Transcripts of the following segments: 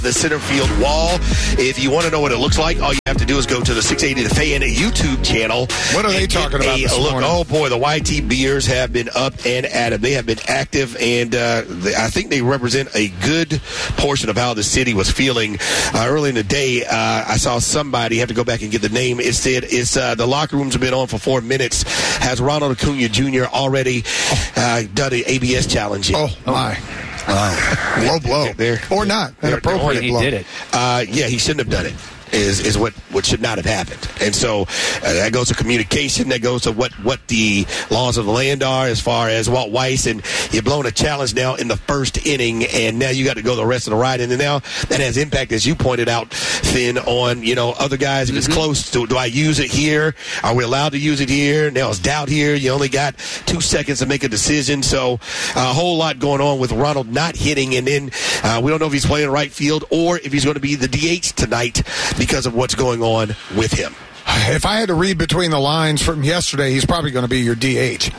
the center field wall. If you want to know what it looks like, all you have to do is go to the 680 The Fan YouTube channel. What are they talking about this morning? Oh, boy, the YT Bears have been up and at it. They have been active, and I think they represent a good portion of how the city was feeling. Early in the day, I saw somebody, have to go back and get the name. It said the locker rooms have been on for 4 minutes. Has Ronald Acuna Jr. already done an ABS challenge yet? Oh, my. Low blow. Or not. An appropriate blow. He did it. Yeah, he shouldn't have done it. Is what should not have happened. And so that goes to communication. That goes to what the laws of the land are as far as Walt Weiss. And you're blowing a challenge now in the first inning, and now you got to go the rest of the ride. And then now that has impact, as you pointed out, Finn, on other guys. If it's close, do I use it here? Are we allowed to use it here? Now it's doubt here. You only got 2 seconds to make a decision. So a whole lot going on with Ronald not hitting. And then we don't know if he's playing right field or if he's going to be the DH tonight, because of what's going on with him. If I had to read between the lines from yesterday, he's probably going to be your DH.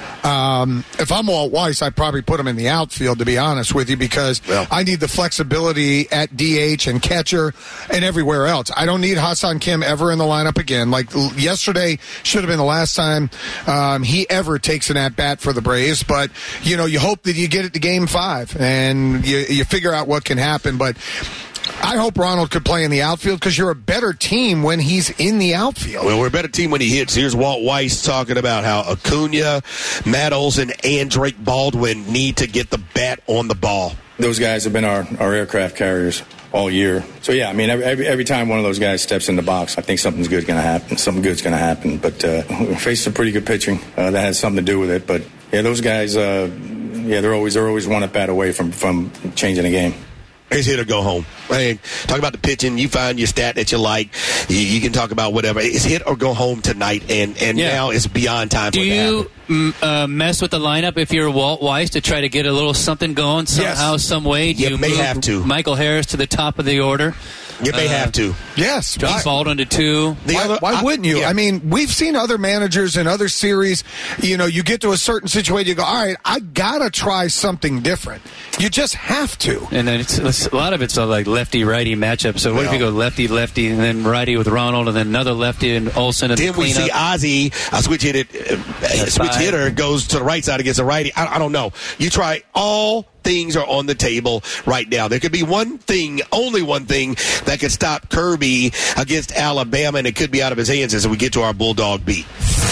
If I'm Walt Weiss, I'd probably put him in the outfield, to be honest with you, because I need the flexibility at DH and catcher and everywhere else. I don't need Ha-Seong Kim ever in the lineup again. Like yesterday should have been the last time he ever takes an at-bat for the Braves. But, you hope that you get it to Game 5 and you figure out what can happen. But I hope Ronald could play in the outfield because you're a better team when he's in the outfield. Well, we're a better team when he hits. Here's Walt Weiss talking about how Acuna, Matt Olson, and Drake Baldwin need to get the bat on the ball. Those guys have been our aircraft carriers all year. So, yeah, I mean, every time one of those guys steps in the box, I think something's good going to happen. Something good's going to happen. But we faced some pretty good pitching. That has something to do with it. But, yeah, those guys, they're always one at bat away from changing the game. It's hit or go home. I mean, talk about the pitching. You find your stat that you like. You can talk about whatever. It's hit or go home tonight, and now it's beyond time for it to happen. Do you mess with the lineup if you're Walt Weiss to try to get a little something going somehow, some way? Do you may have to. Michael Harris to the top of the order? You may have to. Yes. John Baldwin to 2. Why wouldn't you? Yeah. I mean, we've seen other managers in other series, you get to a certain situation, you go, all right, I got to try something different. You just have to. And then a lot of it's like lefty-righty matchup. So what if you go lefty-lefty and then righty with Ronald and then another lefty and Olsen and then we see Ozzie, a switch hitter goes to the right side against a righty. I don't know. You try all things are on the table right now. There could be one thing, only one thing, that could stop Kirby against Alabama, and it could be out of his hands as we get to our Bulldog beat.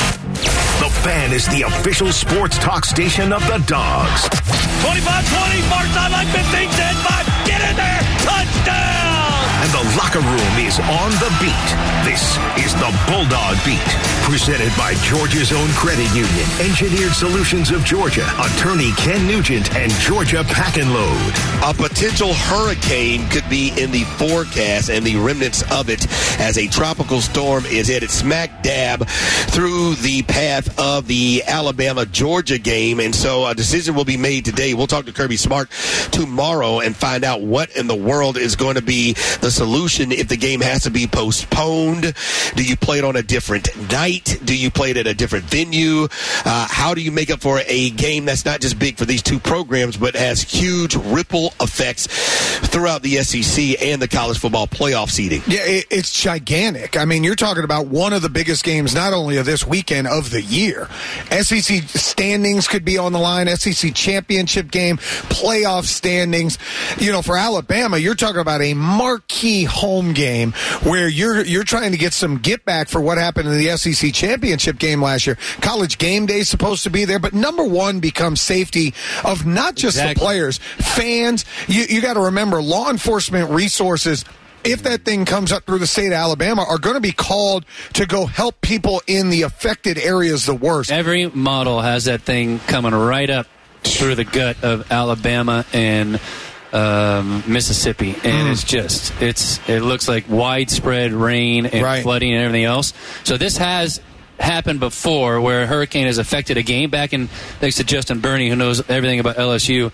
The Fan is the official sports talk station of the Dogs. 25-20, far sideline, 15, 10, 5, get in there, touchdown! And the locker room is on the beat. This is the Bulldog Beat, presented by Georgia's own credit union, Engineered Solutions of Georgia, attorney Ken Nugent, and Georgia Pack and Load. A potential hurricane could be in the forecast, and the remnants of it as a tropical storm is headed smack dab through the path of the Alabama-Georgia game. And so a decision will be made today. We'll talk to Kirby Smart tomorrow and find out what in the world is going to be the solution if the game has to be postponed. Do you play it on a different night? Do you play it at a different venue? How do you make up for a game that's not just big for these two programs but has huge ripple effects throughout the SEC and the college football playoff seeding? Yeah, it's gigantic. I mean, you're talking about one of the biggest games not only of this weekend, of the year. SEC standings could be on the line, SEC championship game, playoff standings. For Alabama, you're talking about a marquee home game where you're trying to get some get back for what happened in the SEC championship game last year. College game day is supposed to be there, but number one becomes safety of not just the players, fans. You got to remember, law enforcement resources, if that thing comes up through the state of Alabama, are going to be called to go help people in the affected areas the worst. Every model has that thing coming right up through the gut of Alabama and Mississippi, and it looks like widespread rain and flooding and everything else. So this has happened before where a hurricane has affected a game. Back in, thanks to Justin Burney, who knows everything about LSU.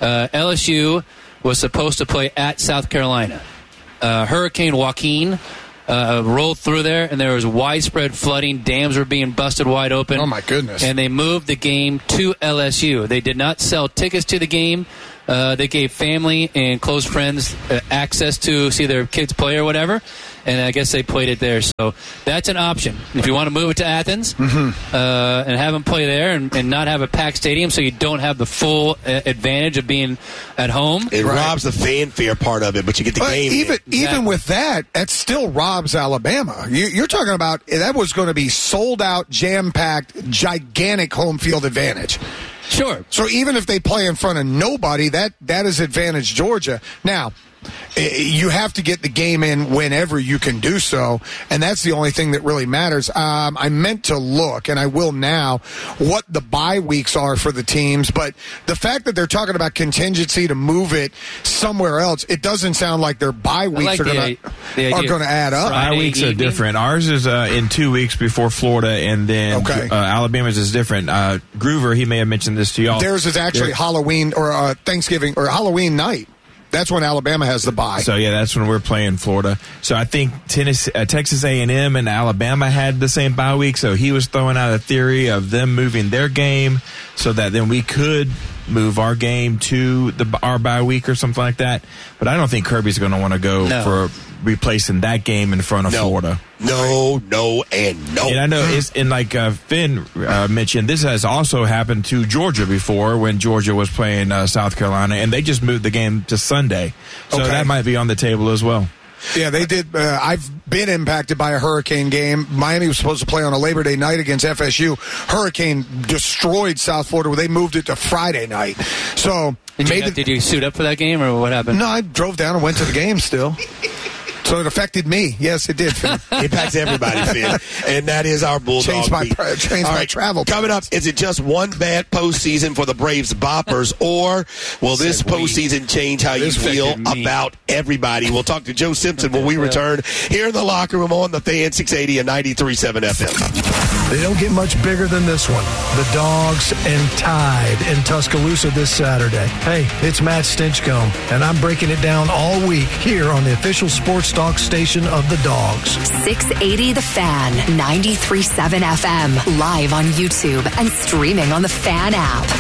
LSU was supposed to play at South Carolina. Hurricane Joaquin rolled through there, and there was widespread flooding. Dams were being busted wide open. Oh, my goodness. And they moved the game to LSU. They did not sell tickets to the game They gave family and close friends access to see their kids play or whatever, and I guess they played it there. So that's an option. If you want to move it to Athens and have them play there and not have a packed stadium so you don't have the full advantage of being at home. It robs the fanfare part of it, but you get the game. Even with that still robs Alabama. You're talking about that was going to be sold out, jam-packed, gigantic home field advantage. Sure. So even if they play in front of nobody, that is advantage Georgia. Now, you have to get the game in whenever you can do so, and that's the only thing that really matters. I meant to look, and I will now, what the bye weeks are for the teams, but the fact that they're talking about contingency to move it somewhere else, it doesn't sound like their bye weeks are going to add up. Bye weeks are different. Ours is in 2 weeks before Florida, and then Alabama's is different. Groover, he may have mentioned this to y'all. Theirs is actually Halloween or Thanksgiving or Halloween night. That's when Alabama has the bye. So, yeah, that's when we're playing Florida. So, I think Texas A&M and Alabama had the same bye week, so he was throwing out a theory of them moving their game so that then we could move our game to our bye week or something like that. But I don't think Kirby's going to want to go for replacing that game in front of Florida. No, and no. And I know like Finn mentioned, this has also happened to Georgia before when Georgia was playing South Carolina, and they just moved the game to Sunday. So that might be on the table as well. Yeah, they did. I've been impacted by a hurricane game. Miami was supposed to play on a Labor Day night against FSU. Hurricane destroyed South Florida where they moved it to Friday night. So did you suit up for that game or what happened? No, I drove down and went to the game still. So it affected me. Yes, it did, Finn. It impacts everybody, Finn. And that is our Bulldog Changed my travel. Coming up, is it just one bad postseason for the Braves boppers, or will this postseason change how you feel about everybody? We'll talk to Joe Simpson when we return here in the locker room on the Fan 680 and 93.7 FM. They don't get much bigger than this one. The Dogs and Tide in Tuscaloosa this Saturday. Hey, it's Matt Stinchcomb, and I'm breaking it down all week here on the official sports talk station of the Dogs. 680 The Fan, 93.7 FM, live on YouTube and streaming on the Fan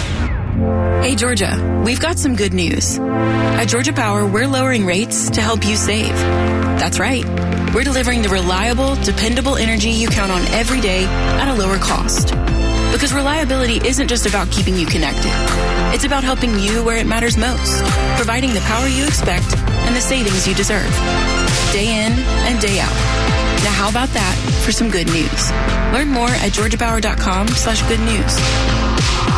app. Hey, Georgia, we've got some good news. At Georgia Power, we're lowering rates to help you save. That's right. We're delivering the reliable, dependable energy you count on every day at a lower cost. Because reliability isn't just about keeping you connected. It's about helping you where it matters most, providing the power you expect and the savings you deserve. Day in and day out. Now how about that for some good news? Learn more at georgiapower.com/good news.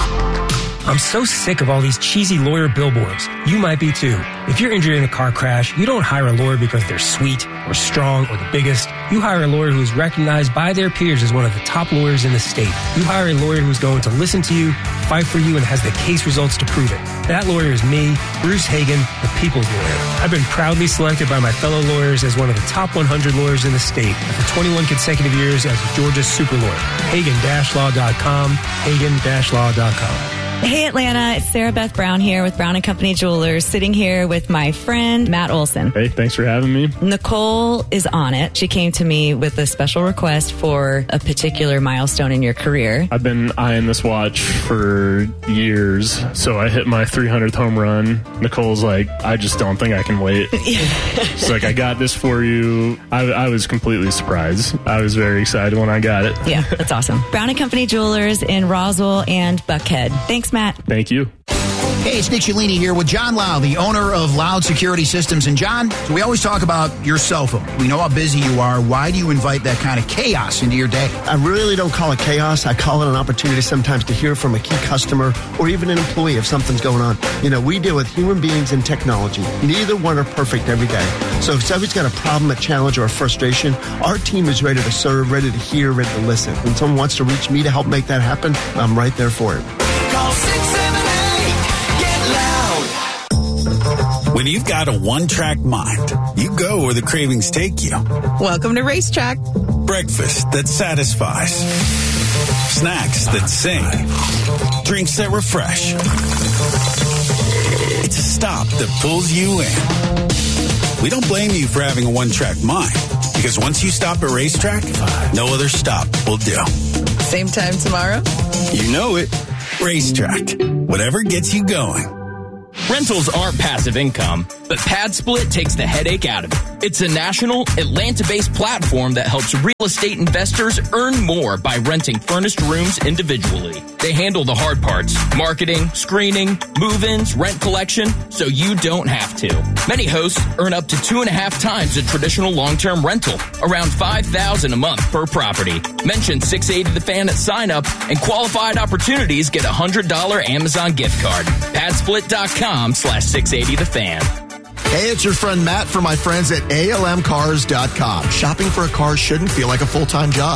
I'm so sick of all these cheesy lawyer billboards. You might be too. If you're injured in a car crash, you don't hire a lawyer because they're sweet or strong or the biggest. You hire a lawyer who is recognized by their peers as one of the top lawyers in the state. You hire a lawyer who's going to listen to you, fight for you, and has the case results to prove it. That lawyer is me, Bruce Hagan, the people's lawyer. I've been proudly selected by my fellow lawyers as one of the top 100 lawyers in the state and for 21 consecutive years as Georgia's super lawyer. Hagan-law.com, Hagan-law.com. Hey Atlanta, it's Sarah Beth Brown here with Brown & Company Jewelers, sitting here with my friend Matt Olson. Hey, thanks for having me. Nicole is on it. She came to me with a special request for a particular milestone in your career. I've been eyeing this watch for years, so I hit my 300th home run. Nicole's like, I just don't think I can wait. She's like, I got this for you. I was completely surprised. I was very excited when I got it. Yeah, that's awesome. Brown & Company Jewelers in Roswell and Buckhead. Thanks, Matt. Thank you. Hey, it's Nick Cialini here with John Lau, the owner of Loud Security Systems. And John, so we always talk about your cell phone. We know how busy you are. Why do you invite that kind of chaos into your day? I really don't call it chaos. I call it an opportunity sometimes to hear from a key customer or even an employee if something's going on. You know, we deal with human beings and technology. Neither one are perfect every day. So if somebody's got a problem, a challenge, or a frustration, our team is ready to serve, ready to hear, ready to listen. When someone wants to reach me to help make that happen, I'm right there for it. Call 678 Get Loud. When you've got a one-track mind, you go where the cravings take you. Welcome to Racetrack. Breakfast that satisfies. Snacks that sing. Drinks that refresh. It's a stop that pulls you in. We don't blame you for having a one-track mind, because once you stop at Racetrack, no other stop will do. Same time tomorrow? You know it. Racetrack. Whatever gets you going. Rentals aren't passive income, but PadSplit takes the headache out of it. It's a national, Atlanta-based platform that helps real estate investors earn more by renting furnished rooms individually. They handle the hard parts, marketing, screening, move-ins, rent collection, so you don't have to. Many hosts earn up to 2.5 times a traditional long-term rental, around $5,000 a month per property. Mention 680 The Fan at sign-up, and qualified opportunities get a $100 Amazon gift card. PadSplit.com/680 The Fan. Hey, it's your friend Matt from my friends at ALMcars.com. Shopping for a car shouldn't feel like a full-time job.